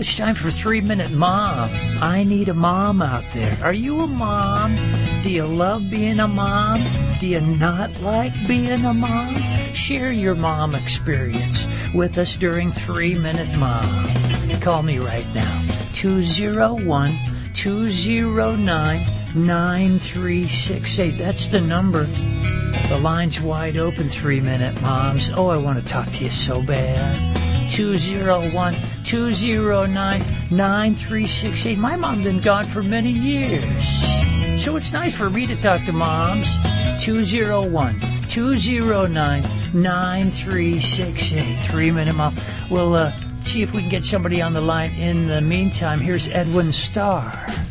it's time for 3-Minute Mom. I need a mom out there. Are you a mom? Do you love being a mom? Do you not like being a mom? Share your mom experience with us during 3-Minute Mom. Call me right now. 201-209-9368. That's the number. The line's wide open, 3-Minute Moms. Oh, I want to talk to you so bad. 201-209-9368. My mom's been gone for many years, so it's nice for me to talk to moms. 201-209-9368. 3-Minute Mom. We'll see if we can get somebody on the line. In the meantime, here's Edwin Starr.